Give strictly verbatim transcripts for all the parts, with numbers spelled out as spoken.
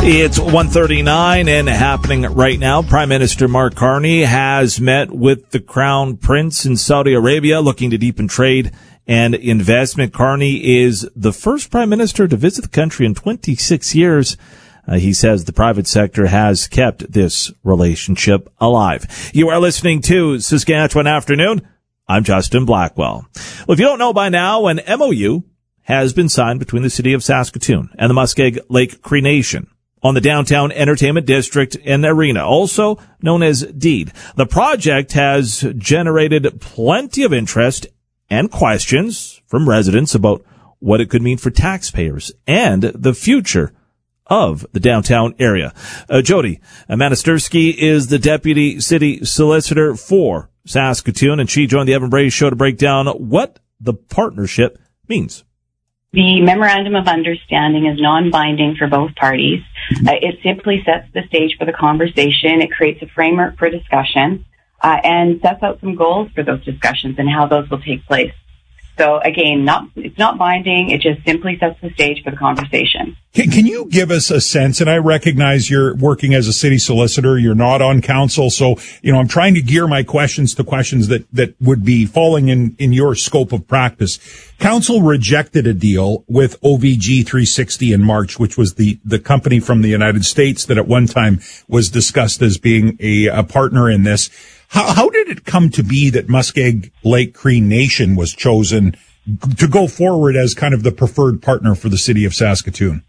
It's one thirty-nine and happening right now. Prime Minister Mark Carney has met with the Crown Prince in Saudi Arabia, looking to deepen trade and investment. Carney is the first Prime Minister to visit the country in twenty-six years. Uh, he says the private sector has kept this relationship alive. You are listening to Saskatchewan Afternoon. I'm Justin Blackwell. Well, if you don't know by now, an M O U has been signed between the city of Saskatoon and the Muskeg Lake Cree Nation on the Downtown Entertainment District and Arena, also known as DEED. The project has generated plenty of interest and questions from residents about what it could mean for taxpayers and the future of the downtown area. Uh, Jody Manisterski is the Deputy City Solicitor for Saskatoon, and she joined the Evan Bray Show to break down what the partnership means. The Memorandum of Understanding is non-binding for both parties. Uh, it simply sets the stage for the conversation. It creates a framework for discussion uh, and sets out some goals for those discussions and how those will take place. So again, not it's not binding. It just simply sets the stage for the conversation. Can, can you give us a sense, and I recognize you're working as a city solicitor, you're not on council, so, you know, I'm trying to gear my questions to questions that, that would be falling in, in your scope of practice. Council rejected a deal with O V G three sixty in March, which was the, the company from the United States that at one time was discussed as being a, a partner in this. How, how did it come to be that Muskeg Lake Cree Nation was chosen to go forward as kind of the preferred partner for the city of Saskatoon?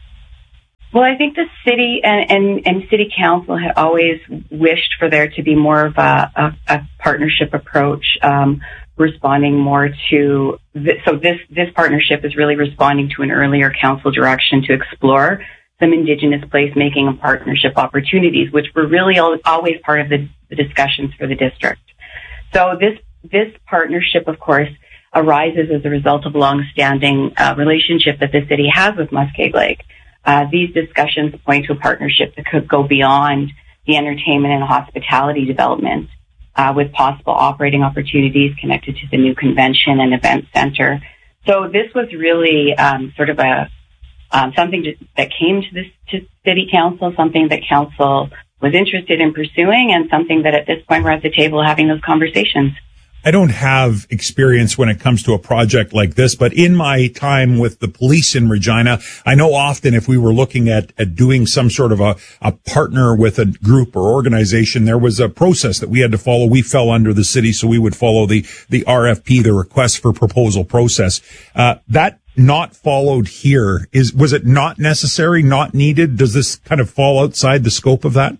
Well, I think the city and, and, and city council had always wished for there to be more of a, a, a partnership approach, um, responding more to, th- so this, this partnership is really responding to an earlier council direction to explore some Indigenous placemaking and partnership opportunities, which were really al- always part of the, the discussions for the district. So this, this partnership, of course, arises as a result of long-standing uh, relationship that the city has with Muskeg Lake. Uh, these discussions point to a partnership that could go beyond the entertainment and hospitality development, uh, with possible operating opportunities connected to the new convention and event center. So this was really um, sort of a um, something to, that came to this to city council, something that council was interested in pursuing, and something that at this point we're at the table having those conversations. I don't have experience when it comes to a project like this, but in my time with the police in Regina, I know often if we were looking at, at doing some sort of a, a partner with a group or organization, there was a process that we had to follow. We fell under the city, so we would follow the, the R F P, the request for proposal process. Uh, that not followed here. Is, was it not necessary, not needed? Does this kind of fall outside the scope of that?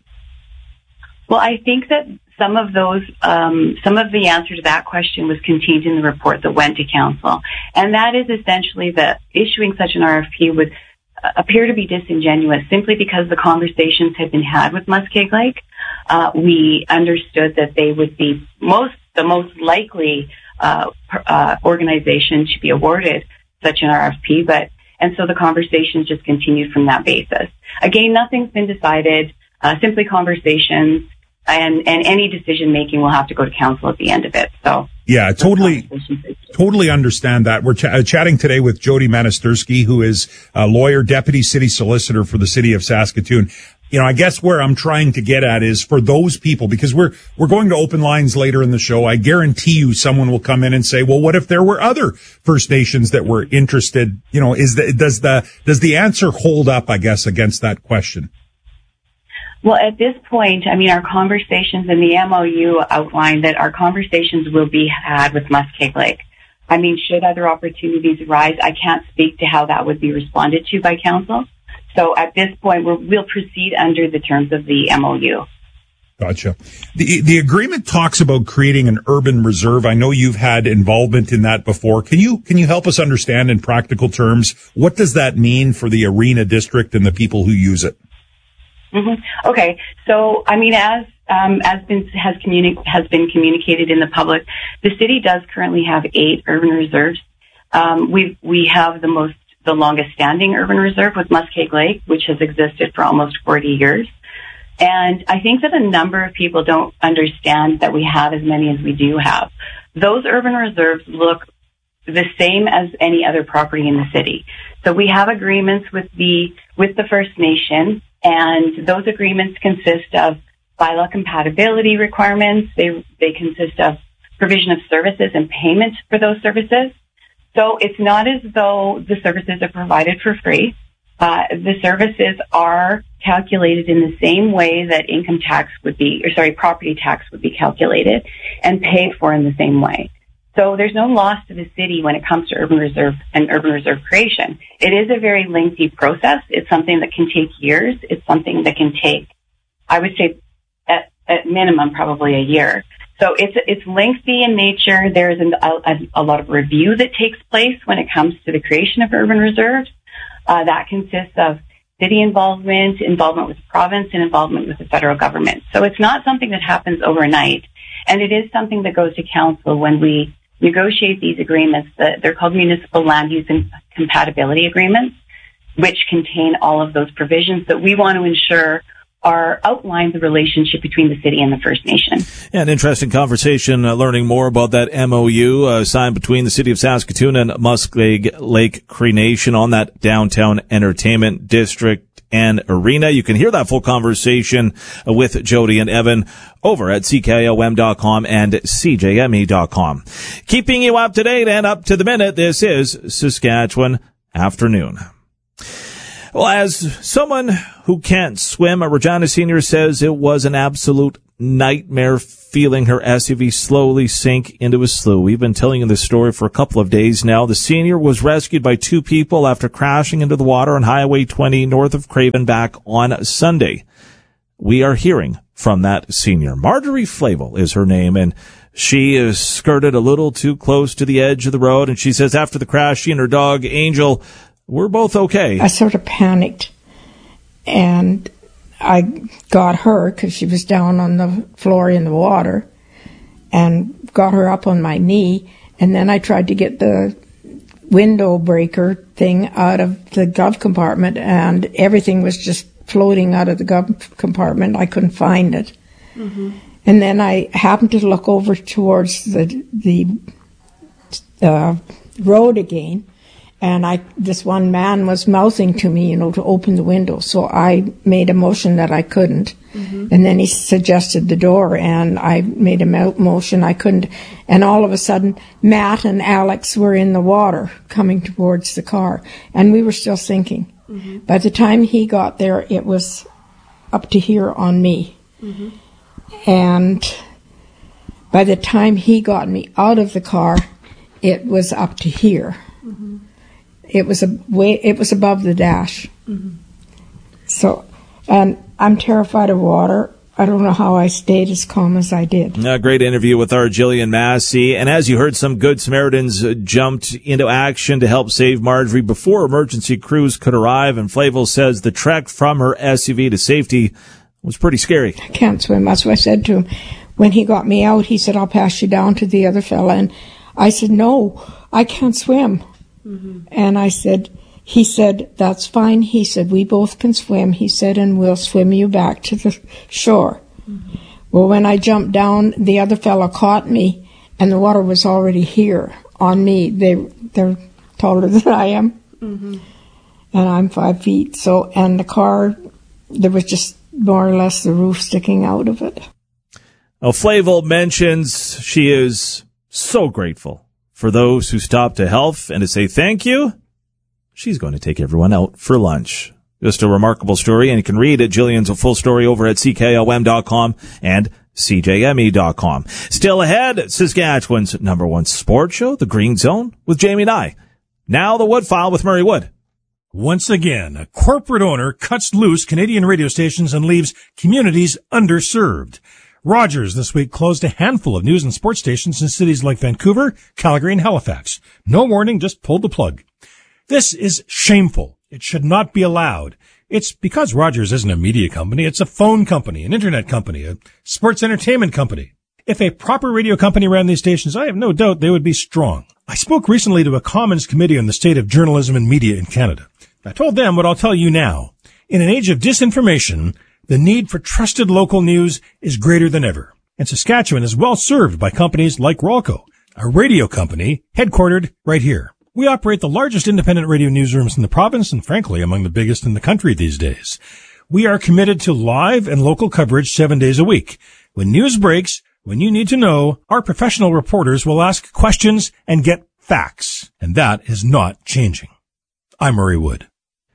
Well, I think that some of those, um, some of the answer to that question was contained in the report that went to council. And that is essentially that issuing such an R F P would uh, appear to be disingenuous simply because the conversations had been had with Muskeg Lake. Uh, we understood that they would be most, the most likely, uh, uh, organization to be awarded such an R F P, but, and so the conversations just continued from that basis. Again, nothing's been decided, uh, simply conversations. And, and any decision making will have to go to council at the end of it. So yeah, totally, totally understand that. We're ch- uh, chatting today with Jody Manisterski, who is a lawyer, deputy city solicitor for the city of Saskatoon. You know, I guess where I'm trying to get at is for those people, because we're, we're going to open lines later in the show. I guarantee you someone will come in and say, well, what if there were other First Nations that were interested? You know, is the, does the, does the answer hold up, I guess, against that question? Well, at this point, I mean, our conversations in the M O U outline that our conversations will be had with Muskeg Lake. I mean, should other opportunities arise, I can't speak to how that would be responded to by council. So at this point, we're, we'll proceed under the terms of the M O U. Gotcha. The the agreement talks about creating an urban reserve. I know you've had involvement in that before. Can you can you help us understand in practical terms, what does that mean for the Arena District and the people who use it? Mm-hmm. Okay, so I mean, as um, as been has communi- has been communicated in the public, the city does currently have eight urban reserves. Um, we we have the most the longest standing urban reserve with Muskeg Lake, which has existed for almost forty years. And I think that a number of people don't understand that we have as many as we do have. Those urban reserves look the same as any other property in the city. So we have agreements with the with the First Nation And those agreements consist of bylaw compatibility requirements. They, they consist of provision of services and payment for those services. So it's not as though the services are provided for free. Uh, the services are calculated in the same way that income tax would be, or sorry, property tax would be calculated and paid for in the same way. So there's no loss to the city when it comes to urban reserve and urban reserve creation. It is a very lengthy process. It's something that can take years. It's something that can take, I would say, at, at minimum, probably a year. So it's it's lengthy in nature. There's an, a, a lot of review that takes place when it comes to the creation of urban reserves. Uh, that consists of city involvement, involvement with the province, and involvement with the federal government. So it's not something that happens overnight, and it is something that goes to council when we negotiate these agreements. That they're called municipal land use and compatibility agreements, which contain all of those provisions that we want to ensure are outline the relationship between the city and the First Nation. Yeah, an interesting conversation, uh, learning more about that M O U uh, signed between the city of Saskatoon and Muskeg Lake Cree Nation on that downtown entertainment district and arena. You can hear that full conversation uh, with Jody and Evan over at C K O M dot com and C J M E dot com. Keeping you up to date and up to the minute, this is Saskatchewan Afternoon. Well, as someone who can't swim, Regina Senior says it was an absolute nightmare feeling her S U V slowly sink into a slough. We've been telling you this story for a couple of days now. The senior was rescued by two people after crashing into the water on Highway twenty north of Craven back on Sunday. We are hearing from that senior. Marjorie Flavel is her name, and she is skirted a little too close to the edge of the road, and she says after the crash, she and her dog, Angel, we're both okay. I sort of panicked, and I got her because she was down on the floor in the water, and got her up on my knee, and then I tried to get the window breaker thing out of the glove compartment, and everything was just floating out of the glove compartment. I couldn't find it. Mm-hmm. And then I happened to look over towards the the uh, road again, and I, this one man was mouthing to me, you know, to open the window. So I made a motion that I couldn't. Mm-hmm. And then he suggested the door, and I made a motion I couldn't. And all of a sudden, Matt and Alex were in the water coming towards the car, and we were still sinking. Mm-hmm. By the time he got there, it was up to here on me. Mm-hmm. And by the time he got me out of the car, it was up to here. Mm-hmm. It was a way. It was above the dash. Mm-hmm. So, and I'm terrified of water. I don't know how I stayed as calm as I did. A great interview with our Jillian Massey. And as you heard, some Good Samaritans jumped into action to help save Marjorie before emergency crews could arrive. And Flavel says the trek from her S U V to safety was pretty scary. I can't swim. That's what I said to him. When he got me out, he said, I'll pass you down to the other fella. And I said, no, I can't swim. Mm-hmm. And I said, he said, that's fine. He said, we both can swim. He said, and we'll swim you back to the shore. Mm-hmm. Well, when I jumped down, the other fellow caught me, and the water was already here on me. They, they're taller than I am. Mm-hmm. And I'm five feet. So, and the car, there was just more or less the roof sticking out of it. Well, Flavel mentions she is so grateful for those who stop to help, and to say thank you, she's going to take everyone out for lunch. Just a remarkable story, and you can read it, Jillian's full story over at C K O M dot com and C J M E dot com. Still ahead, Saskatchewan's number one sports show, The Green Zone, with Jamie Nye. Now the Wood File with Murray Wood. Once again, a corporate owner cuts loose Canadian radio stations and leaves communities underserved. Rogers this week closed a handful of news and sports stations in cities like Vancouver, Calgary, and Halifax. No warning, just pulled the plug. This is shameful. It should not be allowed. It's because Rogers isn't a media company. It's a phone company, an internet company, a sports entertainment company. If a proper radio company ran these stations, I have no doubt they would be strong. I spoke recently to a Commons committee on the state of journalism and media in Canada. I told them what I'll tell you now. In an age of disinformation, the need for trusted local news is greater than ever. And Saskatchewan is well served by companies like Rawlco, a radio company headquartered right here. We operate the largest independent radio newsrooms in the province and, frankly, among the biggest in the country these days. we are committed to live and local coverage seven days a week. When news breaks, when you need to know, our professional reporters will ask questions and get facts. And that is not changing. I'm Murray Wood.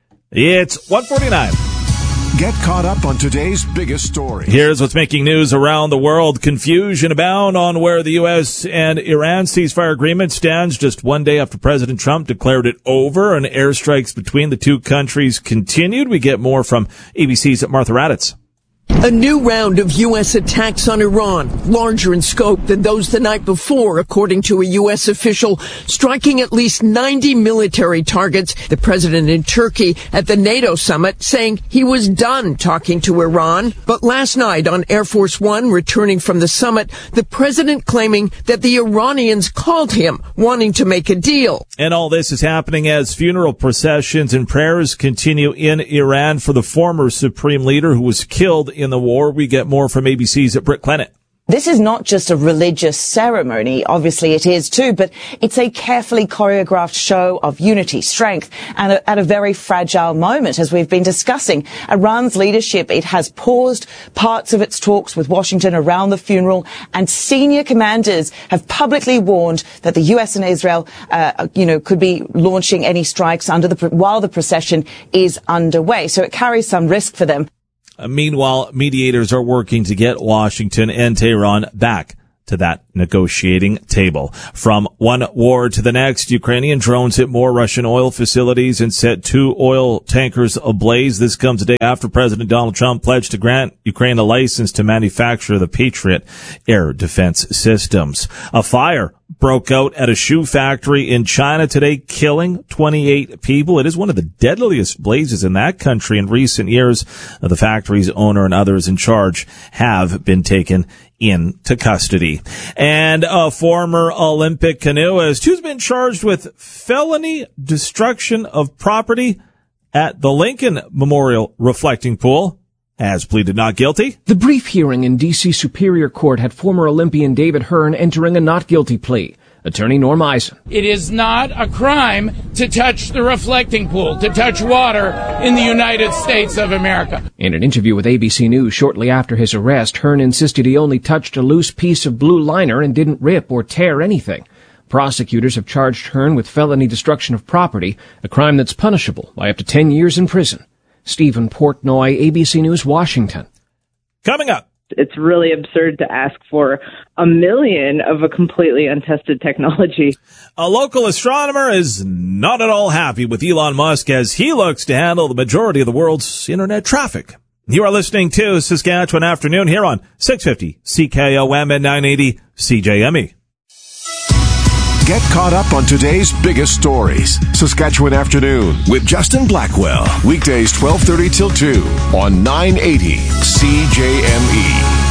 It's one forty-nine. Get caught up on today's biggest story. Here's what's making news around the world. Confusion abound on where the U S and Iran ceasefire agreement stands just one day after President Trump declared it over and airstrikes between the two countries continued. We get more from A B C's Martha Raddatz. A new round of U S attacks on Iran, larger in scope than those the night before, according to a U S official, striking at least ninety military targets. The president in Turkey at the NATO summit saying he was done talking to Iran. But last night on Air Force One, returning from the summit, the president claiming that the Iranians called him, wanting to make a deal. And all this is happening as funeral processions and prayers continue in Iran for the former supreme leader who was killed in the war. We get more from A B C's Britt Clennett. This is not just a religious ceremony. Obviously it is too, but it's a carefully choreographed show of unity, strength, and a, at a very fragile moment, as we've been discussing. Iran's leadership, it has paused parts of its talks with Washington around the funeral, and senior commanders have publicly warned that the U S and Israel, uh, you know, could be launching any strikes under the, while the procession is underway. So it carries some risk for them. Uh, meanwhile, mediators are working to get Washington and Tehran back to that negotiating table. From one war to the next, Ukrainian drones hit more Russian oil facilities and set two oil tankers ablaze. This comes a day after President Donald Trump pledged to grant Ukraine a license to manufacture the Patriot air defense systems. A fire broke out at a shoe factory in China today, killing twenty-eight people. It is one of the deadliest blazes in that country in recent years. The factory's owner and others in charge have been taken into custody. And a former Olympic canoeist who's been charged with felony destruction of property at the Lincoln Memorial Reflecting Pool has pleaded not guilty. The brief hearing in D C Superior Court had former Olympian David Hearn entering a not guilty plea. Attorney Norm Eisen. It is not a crime to touch the reflecting pool, to touch water in the United States of America. In an interview with A B C News shortly after his arrest, Hearn insisted he only touched a loose piece of blue liner and didn't rip or tear anything. Prosecutors have charged Hearn with felony destruction of property, a crime that's punishable by up to ten years in prison. Stephen Portnoy, A B C News, Washington. Coming up. It's really absurd to ask for a million of a completely untested technology. A local astronomer is not at all happy with Elon Musk as he looks to handle the majority of the world's internet traffic. You are listening to Saskatchewan Afternoon here on six fifty C K O M and nine eighty C J M E. Get caught up on today's biggest stories. Saskatchewan Afternoon with Justin Blackwell. Weekdays twelve thirty till two on nine eighty C J M E.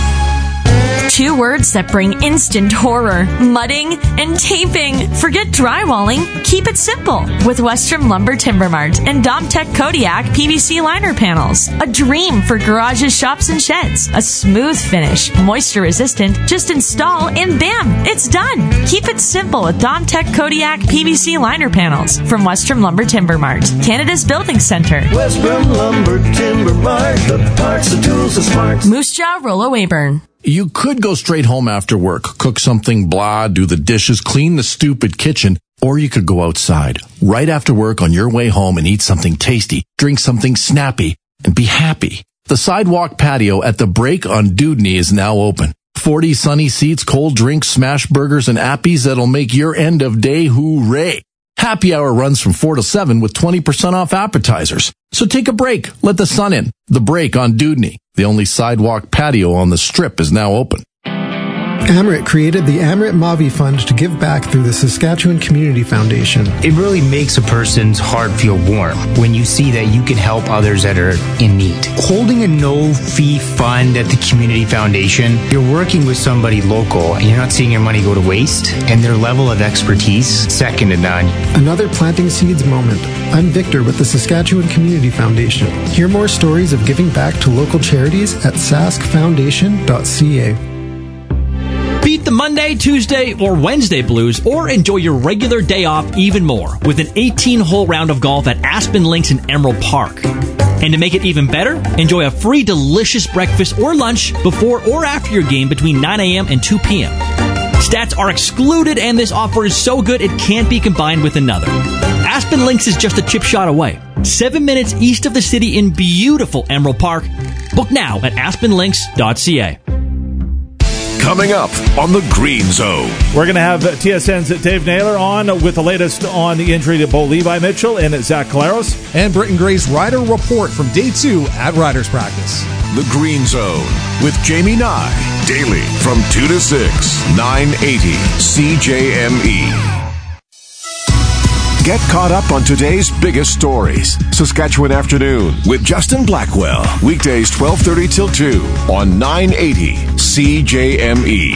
Two words that bring instant horror: mudding and taping. Forget drywalling. Keep it simple with Western Lumber Timber Mart and Domtech Kodiak P V C liner panels. A dream for garages, shops, and sheds. A smooth finish, moisture resistant. Just install and bam, it's done. Keep it simple with Domtech Kodiak P V C liner panels from Western Lumber Timber Mart, Canada's building center. Western Lumber Timber Mart, the parts, the tools, the smarts. Moose Jaw, Rollo Weyburn. You could go straight home after work, cook something blah, do the dishes, clean the stupid kitchen, or you could go outside right after work on your way home and eat something tasty, drink something snappy, and be happy. The sidewalk patio at the Break on Dewdney is now open. forty sunny seats, cold drinks, smash burgers, and appies that'll make your end of day hooray. Happy hour runs from four to seven with twenty percent off appetizers. So take a break. Let the sun in. The Break on Dewdney. The only sidewalk patio on the Strip is now open. Amrit created the Amrit Mavi Fund to give back through the Saskatchewan Community Foundation. It really makes a person's heart feel warm when you see that you can help others that are in need. Holding a no-fee fund at the Community Foundation, you're working with somebody local and you're not seeing your money go to waste, and their level of expertise, second to none. Another planting seeds moment. I'm Victor with the Saskatchewan Community Foundation. Hear more stories of giving back to local charities at sask foundation dot c a. Beat the Monday, Tuesday, or Wednesday blues, or enjoy your regular day off even more with an eighteen-hole round of golf at Aspen Links in Emerald Park. And to make it even better, enjoy a free delicious breakfast or lunch before or after your game between nine a.m. and two p.m. Stats are excluded, and this offer is so good it can't be combined with another. Aspen Links is just a chip shot away, seven minutes east of the city in beautiful Emerald Park. Book now at aspen links dot c a. Coming up on the Green Zone. We're going to have T S N's Dave Naylor on with the latest on the injury to Bo Levi Mitchell and Zach Caleros. And Britton Gray's rider report from day two at Riders Practice. The Green Zone with Jamie Nye. Daily from two to six, nine eighty C J M E. Get caught up on today's biggest stories. Saskatchewan Afternoon with Justin Blackwell. Weekdays twelve thirty till two on nine eighty C J M E.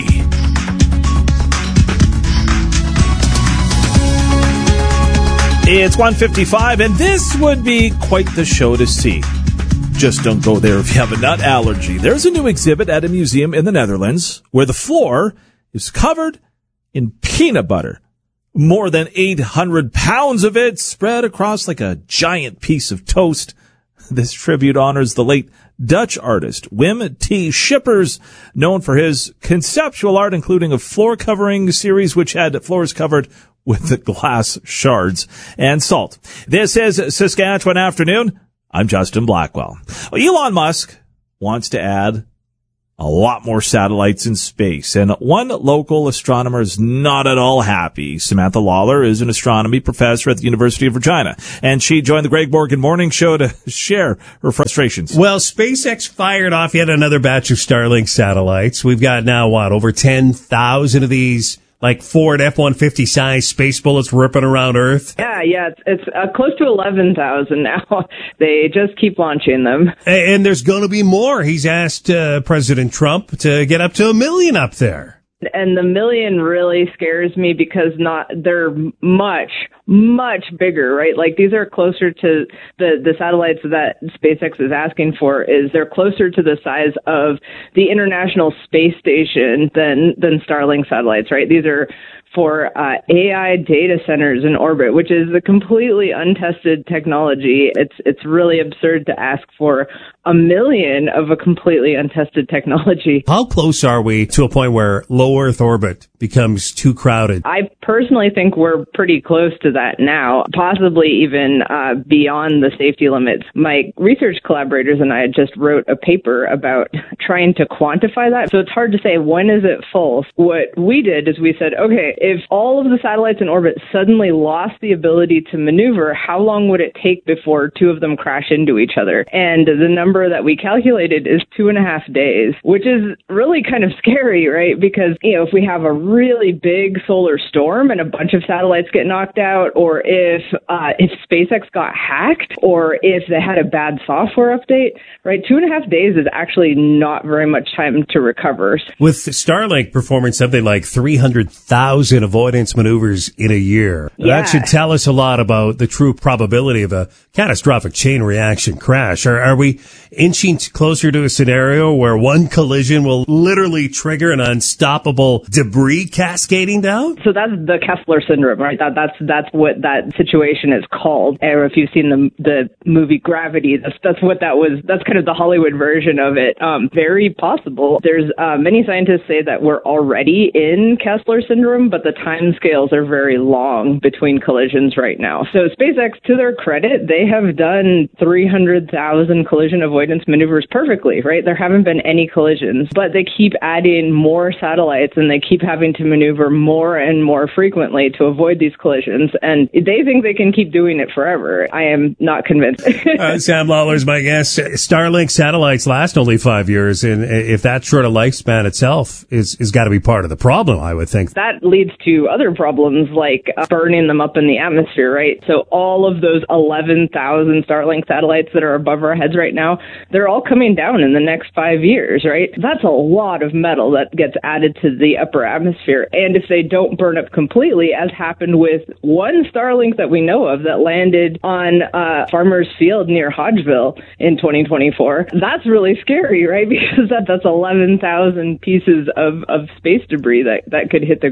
It's one fifty-five, and this would be quite the show to see. Just don't go there if you have a nut allergy. There's a new exhibit at a museum in the Netherlands where the floor is covered in peanut butter. More than eight hundred pounds of it spread across like a giant piece of toast. This tribute honors the late Dutch artist Wim T. Schippers, known for his conceptual art, including a floor covering series which had floors covered with the glass shards and salt. This is Saskatchewan Afternoon. I'm Justin Blackwell. Well, Elon Musk wants to add a lot more satellites in space, and one local astronomer is not at all happy. Samantha Lawler is an astronomy professor at the University of Regina, and she joined the Greg Morgan Morning Show to share her frustrations. Well, SpaceX fired off yet another batch of Starlink satellites. We've got now, what, over ten thousand of these, like Ford F one fifty size space bullets ripping around Earth? Yeah, yeah, it's, it's uh, close to eleven thousand now. They just keep launching them. And, and there's going to be more. He's asked uh, President Trump to get up to a million up there. And the million really scares me because not they're much, much bigger, right? Like these are closer to the, the satellites that SpaceX is asking for is they're closer to the size of the International Space Station than, than Starlink satellites, right? These are for uh, A I data centers in orbit, which is a completely untested technology. It's it's really absurd to ask for a million of a completely untested technology. How close are we to a point where low Earth orbit becomes too crowded? I personally think we're pretty close to that now, possibly even uh, beyond the safety limits. My research collaborators and I just wrote a paper about trying to quantify that. So it's hard to say when is it full. What we did is we said, okay, if all of the satellites in orbit suddenly lost the ability to maneuver, how long would it take before two of them crash into each other? And the number that we calculated is two and a half days, which is really kind of scary, right? Because, you know, if we have a really big solar storm and a bunch of satellites get knocked out, or if uh, if SpaceX got hacked, or if they had a bad software update, right? Two and a half days is actually not very much time to recover. With Starlink performing something like three hundred thousand avoidance maneuvers in a year, yeah. That should tell us a lot about the true probability of a catastrophic chain reaction crash. Are, are we inching closer to a scenario where one collision will literally trigger an unstoppable debris cascading down? So that's the Kessler syndrome, right? That, that's that's what that situation is called. Or if you've seen the the movie Gravity, that's that's what that was. That's kind of the Hollywood version of it. Um, very possible. There's uh, many scientists say that we're already in Kessler syndrome, but the time scales are very long between collisions right now. So SpaceX, to their credit, they have done three hundred thousand collision avoidance maneuvers perfectly, right? There haven't been any collisions, but they keep adding more satellites and they keep having to maneuver more and more frequently to avoid these collisions. And they think they can keep doing it forever. I am not convinced. uh, Sam Lawler's my guest. Starlink satellites last only five years. And if that short of lifespan itself is, is got to be part of the problem, I would think. That leads to other problems like uh, burning them up in the atmosphere, right? So all of those eleven thousand Starlink satellites that are above our heads right now, they're all coming down in the next five years, right? That's a lot of metal that gets added to the upper atmosphere. And if they don't burn up completely, as happened with one Starlink that we know of that landed on uh, Farmer's Field near Hodgeville in twenty twenty-four, that's really scary, right? Because that, that's eleven thousand pieces of, of space debris that, that could hit the ground.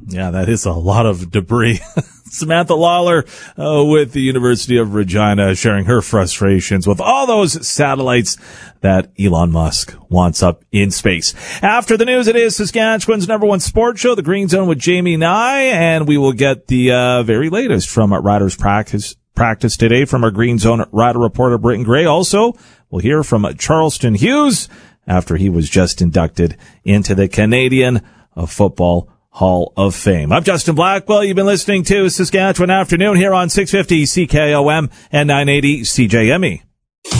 Yeah, that is a lot of debris. Samantha Lawler uh, with the University of Regina sharing her frustrations with all those satellites that Elon Musk wants up in space. After the news, it is Saskatchewan's number one sports show, The Green Zone with Jamie Nye, and we will get the uh, very latest from Riders practice practice today from our Green Zone rider reporter Britton Gray. Also, we'll hear from Charleston Hughes after he was just inducted into the Canadian Football Hall of Fame. I'm Justin Blackwell. You've been listening to Saskatchewan Afternoon here on six fifty C K O M and nine eighty C J M E.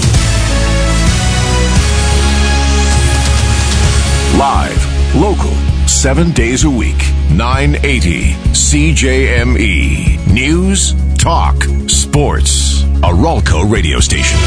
Live, local, seven days a week, nine eighty C J M E. News, talk, sports. A Ralco radio station.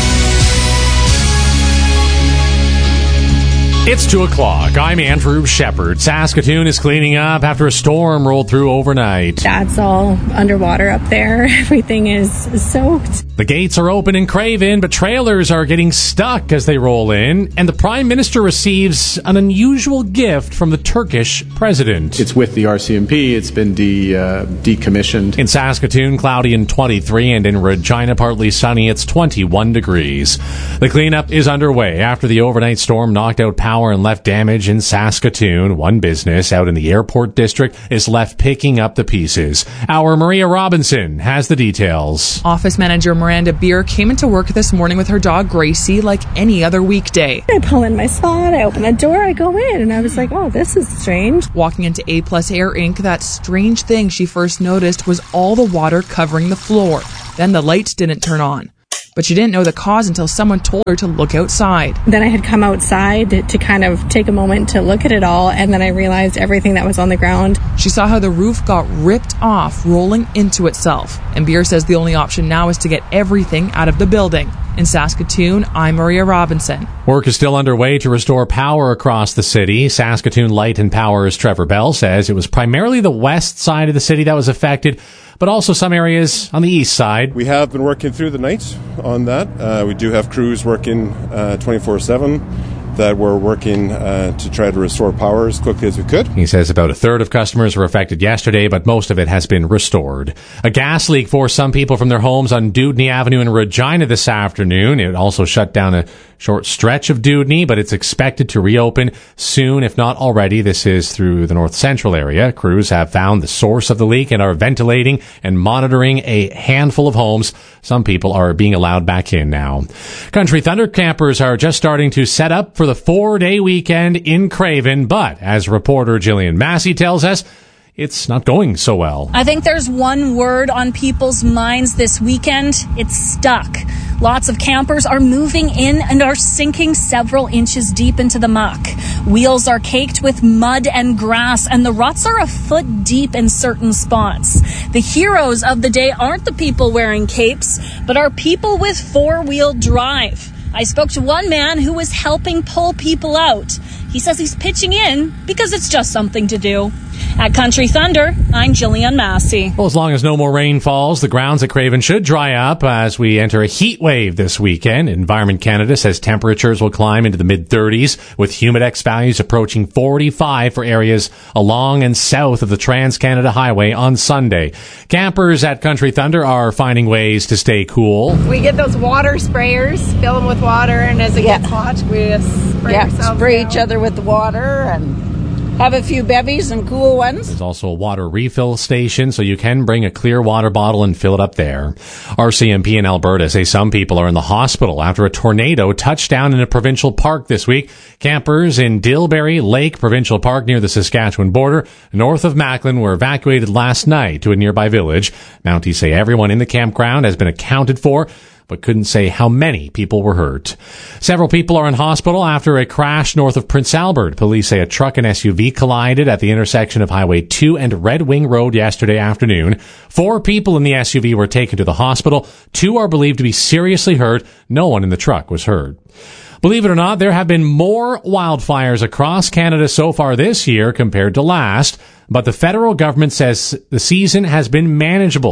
It's two o'clock. I'm Andrew Shepard. Saskatoon is cleaning up after a storm rolled through overnight. That's all underwater up there. Everything is soaked. The gates are open in Craven, but trailers are getting stuck as they roll in, and the Prime Minister receives an unusual gift from the Turkish president. It's with the R C M P. It's been de, uh, decommissioned. In Saskatoon, cloudy and twenty-three, and in Regina, partly sunny. It's twenty-one degrees. The cleanup is underway after the overnight storm knocked out power and left damage in Saskatoon. One business out in the airport district is left picking up the pieces. Our Maria Robinson has the details. Office manager Miranda Beer came into work this morning with her dog Gracie like any other weekday. I pull in my spot, I open the door, I go in, and I was like, oh, this is strange. Walking into A Plus Air Incorporated, that strange thing she first noticed was all the water covering the floor. Then the lights didn't turn on. But she didn't know the cause until someone told her to look outside. Then I had come outside to, to kind of take a moment to look at it all, and then I realized everything that was on the ground. She saw how the roof got ripped off, rolling into itself. And Beer says the only option now is to get everything out of the building. In Saskatoon, I'm Maria Robinson. Work is still underway to restore power across the city. Saskatoon Light and Power's Trevor Bell says it was primarily the west side of the city that was affected, but also some areas on the east side. We have been working through the night on that. Uh, we do have crews working uh, twenty-four seven that we're working uh, to try to restore power as quickly as we could. He says about a third of customers were affected yesterday, but most of it has been restored. A gas leak forced some people from their homes on Dewdney Avenue in Regina this afternoon. It also shut down a short stretch of Dewdney, but it's expected to reopen soon, if not already. This is through the north central area. Crews have found the source of the leak and are ventilating and monitoring a handful of homes. Some people are being allowed back in now. Country Thunder campers are just starting to set up for the four-day weekend in Craven, but as reporter Jillian Massey tells us, it's not going so well. I think there's one word on people's minds this weekend. It's stuck. Lots of campers are moving in and are sinking several inches deep into the muck. Wheels are caked with mud and grass, and the ruts are a foot deep in certain spots. The heroes of the day aren't the people wearing capes, but are people with four-wheel drive. I spoke to one man who was helping pull people out. He says he's pitching in because it's just something to do. At Country Thunder, I'm Jillian Massey. Well, as long as no more rain falls, the grounds at Craven should dry up as we enter a heat wave this weekend. Environment Canada says temperatures will climb into the mid-thirties, with Humidex values approaching forty-five for areas along and south of the Trans-Canada Highway on Sunday. Campers at Country Thunder are finding ways to stay cool. We get those water sprayers, fill them with water, and as it yeah. gets hot, we just spray yeah, ourselves spray down. each other with the water and have a few bevies and cool ones. There's also a water refill station, so you can bring a clear water bottle and fill it up there. R C M P in Alberta say some people are in the hospital after a tornado touched down in a provincial park this week. Campers in Dilberry Lake Provincial Park near the Saskatchewan border, north of Macklin, were evacuated last night to a nearby village. Mounties say everyone in the campground has been accounted for, but couldn't say how many people were hurt. Several people are in hospital after a crash north of Prince Albert. Police say a truck and S U V collided at the intersection of Highway two and Red Wing Road yesterday afternoon. Four people in the S U V were taken to the hospital. Two are believed to be seriously hurt. No one in the truck was hurt. Believe it or not, there have been more wildfires across Canada so far this year compared to last, but the federal government says the season has been manageable.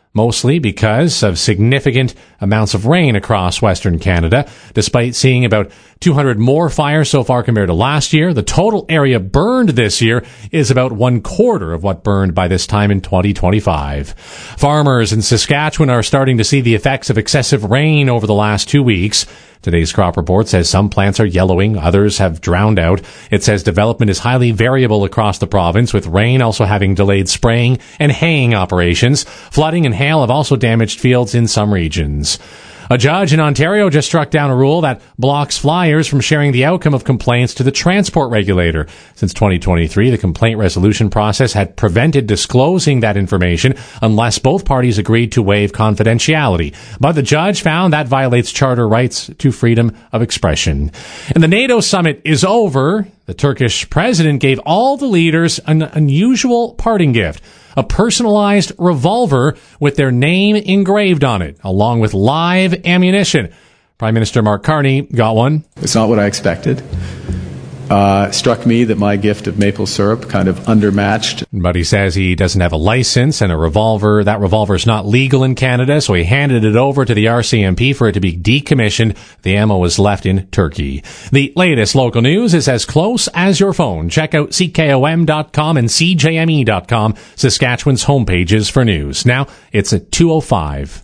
mostly because of significant amounts of rain across Western Canada. Despite seeing about two hundred more fires so far compared to last year, the total area burned this year is about one quarter of what burned by this time in twenty twenty-five. Farmers in Saskatchewan are starting to see the effects of excessive rain over the last two weeks. Today's crop report says some plants are yellowing, others have drowned out. It says development is highly variable across the province, with rain also having delayed spraying and haying operations. Flooding and hail have also damaged fields in some regions. A judge in Ontario just struck down a rule that blocks flyers from sharing the outcome of complaints to the transport regulator. Since twenty twenty-three, the complaint resolution process had prevented disclosing that information unless both parties agreed to waive confidentiality. But the judge found that violates charter rights to freedom of expression. And the NATO summit is over. The Turkish president gave all the leaders an unusual parting gift: a personalized revolver with their name engraved on it, along with live ammunition. Prime Minister Mark Carney got one. It's not what I expected. Uh, it struck me that my gift of maple syrup kind of undermatched. But he says he doesn't have a license and a revolver. That revolver is not legal in Canada, so he handed it over to the R C M P for it to be decommissioned. The ammo was left in Turkey. The latest local news is as close as your phone. Check out C K O M dot com and C J M E dot com, Saskatchewan's homepages for news. Now it's at two oh five.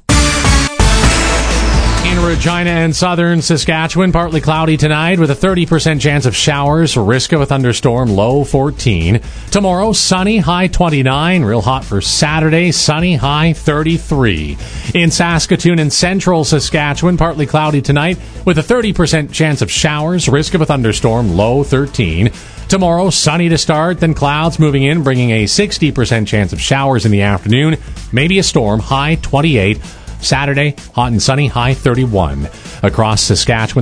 In Regina and southern Saskatchewan, partly cloudy tonight with a thirty percent chance of showers, risk of a thunderstorm, low fourteen. Tomorrow, sunny, high twenty-nine, real hot for Saturday, sunny, high thirty-three. In Saskatoon and central Saskatchewan, partly cloudy tonight with a thirty percent chance of showers, risk of a thunderstorm, low thirteen. Tomorrow, sunny to start, then clouds moving in, bringing a sixty percent chance of showers in the afternoon, maybe a storm, high twenty-eight. Saturday, hot and sunny, high thirty-one. Across Saskatchewan,